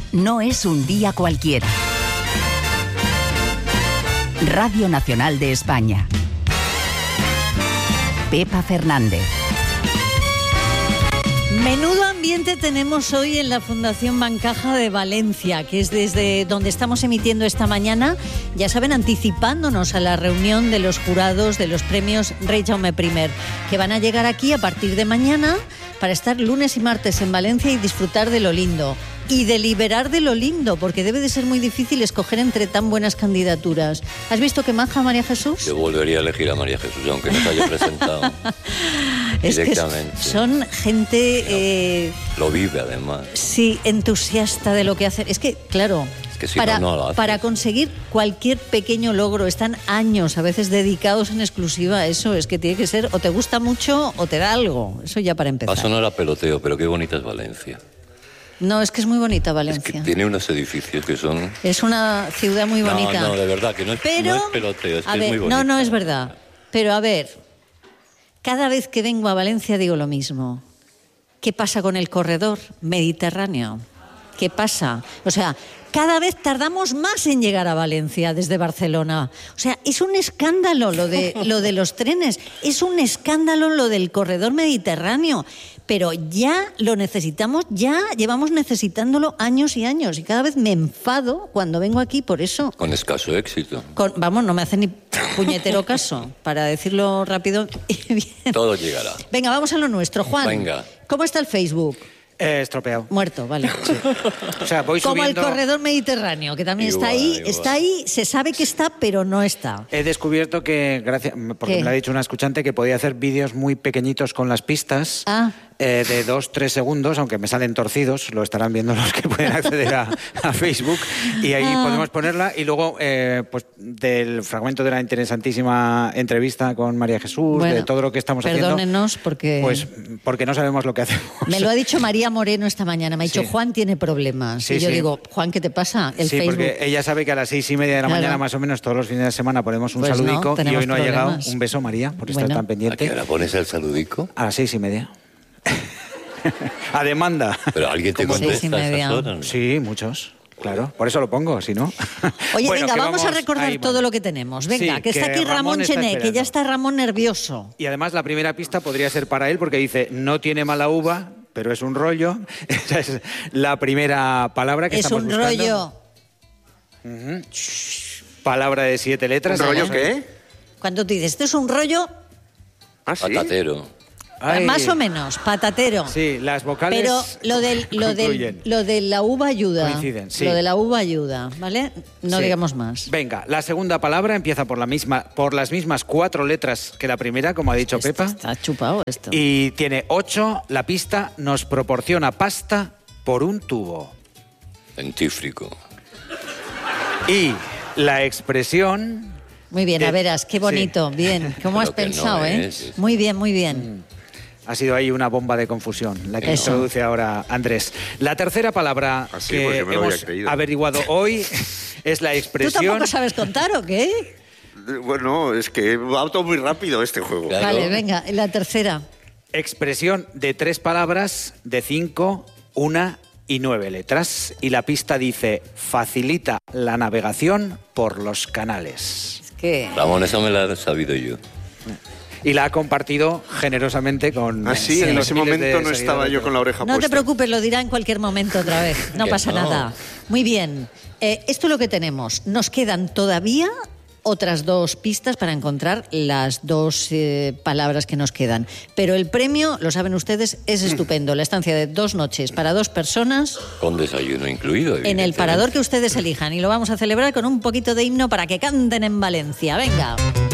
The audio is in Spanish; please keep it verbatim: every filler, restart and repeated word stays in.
no es un día cualquiera. Radio Nacional de España. Pepa Fernández. Menudo ambiente tenemos hoy en la Fundación Bancaja de Valencia, que es desde donde estamos emitiendo esta mañana, ya saben, anticipándonos a la reunión de los jurados de los premios Rey Jaume primero, que van a llegar aquí a partir de mañana para estar lunes y martes en Valencia y disfrutar de lo lindo. Y deliberar de lo lindo, porque debe de ser muy difícil escoger entre tan buenas candidaturas. ¿Has visto que maja María Jesús? Yo volvería a elegir a María Jesús, aunque no se haya presentado es directamente. Que son gente... Eh, lo vive, además. Sí, entusiasta de lo que hacen. Es que, claro... Que si para, no, no lo haces. Para conseguir cualquier pequeño logro están años a veces dedicados en exclusiva a eso. Es que tiene que ser o te gusta mucho o te da algo. Eso ya para empezar. Paso no era peloteo, pero qué bonita es Valencia. No, es que es muy bonita Valencia. Es que tiene unos edificios que son... Es una ciudad muy bonita. No, no, de verdad, que no es, pero, no es peloteo, es a que ver, es muy bonita. No, no, es verdad. Pero a ver, cada vez que vengo a Valencia digo lo mismo. ¿Qué pasa con el corredor mediterráneo? ¿Qué pasa? O sea, cada vez tardamos más en llegar a Valencia desde Barcelona. O sea, es un escándalo lo de, lo de los trenes. Es un escándalo lo del corredor mediterráneo. Pero ya lo necesitamos, ya llevamos necesitándolo años y años. Y cada vez me enfado cuando vengo aquí por eso. Con escaso éxito. Con, vamos, no me hace ni puñetero caso, para decirlo rápido y bien. Todo llegará. Venga, vamos a lo nuestro. Juan, Venga. ¿Cómo está el Facebook? Eh, estropeado. Muerto, vale. Sí. O sea, voy Como subiendo... el corredor mediterráneo, que también Igual, está ahí, igual. está ahí, se sabe que está, pero no está. He descubierto que, gracias, porque ¿Qué? me lo ha dicho una escuchante, que podía hacer vídeos muy pequeñitos con las pistas. Ah. Eh, de dos, tres segundos, aunque me salen torcidos, lo estarán viendo los que pueden acceder a, a Facebook, y ahí Ah. podemos ponerla. Y luego, eh, pues del fragmento de la interesantísima entrevista con María Jesús, Bueno, de todo lo que estamos haciendo. perdónenos porque... Pues porque no sabemos lo que hacemos. Me lo ha dicho María Moreno esta mañana, me ha dicho, Sí. Juan tiene problemas. Sí, y yo sí. digo, Juan, ¿qué te pasa? El sí, Facebook... porque ella sabe que a las seis y media de la Claro. mañana, más o menos, todos los fines de semana ponemos un Pues no, saludico, y tenemos hoy no ha llegado. problemas. Un beso, María, por estar Bueno. tan ¿A qué pendiente. hora pones el saludico? A las seis y media. A demanda. Pero alguien te Como contesta seis y a esas media. horas, ¿no? Sí, muchos. Claro, por eso lo pongo, si no. Oye, Bueno, venga, que vamos, a recordar ahí todo vamos. lo que tenemos. Venga, Sí, que está que aquí Ramón, Ramón está Chené, que esperando. ya está Ramón nervioso. Y además la primera pista podría ser para él, porque dice, no tiene mala uva, pero es un rollo. Esa es la primera palabra que Es estamos un buscando. rollo. Ujú. Palabra de siete letras. ¿Un rollo Vamos a- qué? Cuando tú dices, esto es un rollo, ¿Ah, sí? Patatero. Ay. más o menos, patatero. Sí, las vocales Pero lo, del, lo, del, concluyen. lo de la uva ayuda. Coinciden, sí. Lo de la uva ayuda, ¿vale? No Sí. digamos más. Venga, la segunda palabra empieza por, la misma, por las mismas cuatro letras que la primera, como ha dicho Esto Pepa. Está chupado esto. Y tiene ocho. La pista nos proporciona pasta por un tubo. Dentífrico. Y la expresión... Muy bien, de- a veras, qué bonito. Bien, ¿cómo has Lo que no pensado, eh? es. Muy bien, muy bien. Ha sido ahí una bomba de confusión, la que Eso. introduce ahora Andrés. La tercera palabra Ah, sí, que pues yo me lo había hemos creído. averiguado hoy es la ¿Tú expresión... tampoco sabes contar o qué? Bueno, es que va todo muy rápido este juego. Claro. Vale, venga, la tercera. Expresión de tres palabras, de cinco, una y nueve letras. Y la pista dice, facilita la navegación por los canales. Es que... Ramón, eso me lo he sabido yo. Y la ha compartido generosamente con... Ah, sí, en los ese miles momento de no seguidores estaba de- yo con la oreja No te puesta. preocupes, lo dirá en cualquier momento otra vez. No Que pasa no. nada. Muy bien. Eh, esto es lo que tenemos. Nos quedan todavía otras dos pistas para encontrar las dos eh, palabras que nos quedan. Pero el premio, lo saben ustedes, es estupendo. La estancia de dos noches para dos personas Con desayuno incluido, en el evidentemente. parador que ustedes elijan. Y lo vamos a celebrar con un poquito de himno para que canten en Valencia. Venga.